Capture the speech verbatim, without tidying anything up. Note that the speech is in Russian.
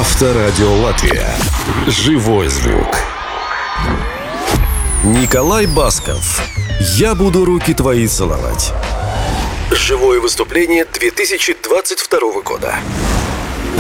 Авторадио Латвия. Живой звук. Николай Басков. «Я буду руки твои целовать». Живое выступление две тысячи двадцать второго года.